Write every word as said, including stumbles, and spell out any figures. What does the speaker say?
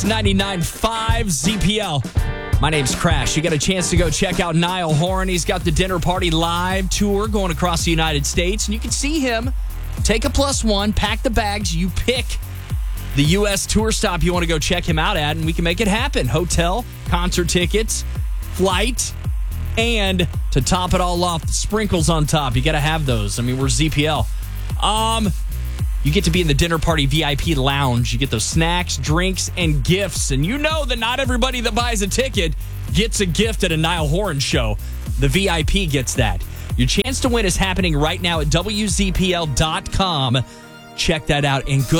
ninety-nine point five Z P L. My name's Crash. You got a chance to go check out Niall Horan. He's got the Dinner Party Live tour going across the United States, and you can see him. Take a plus one, pack the bags, you pick the U S tour stop you want to go check him out at, and we can make it happen. Hotel, concert tickets, flight, and to top it all off, the sprinkles on top. You got to have those. I mean, we're Z P L. Um... You get to be in the Dinner Party V I P lounge. You get those snacks, drinks, and gifts. And you know that not everybody that buys a ticket gets a gift at a Niall Horan show. The V I P gets that. Your chance to win is happening right now at W Z P L dot com. Check that out. And good